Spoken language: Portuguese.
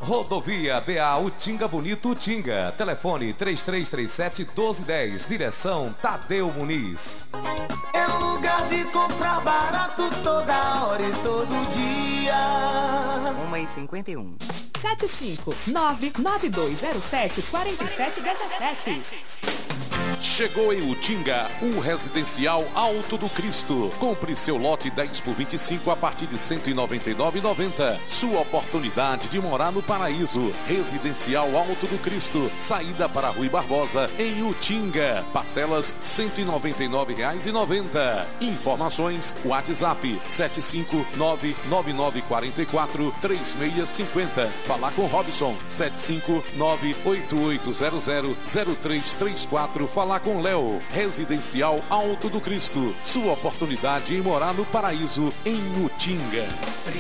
Rodovia BA Utinga Bonito Utinga. Telefone 3337-1210. Direção Tadeu Muniz. É lugar de comprar barato toda hora e todo dia. 1h51. 75992074717. Chegou em Utinga o Residencial Alto do Cristo. Compre seu lote 10 por 25 a partir de R$ 199,90. Sua oportunidade de morar no paraíso. Residencial Alto do Cristo. Saída para Rui Barbosa, em Utinga. Parcelas R$ 199,90. Informações: WhatsApp 75999443650. Falar com Robson 75988000334. Falar com Léo. Residencial Alto do Cristo. Sua oportunidade em morar no paraíso, em Utinga.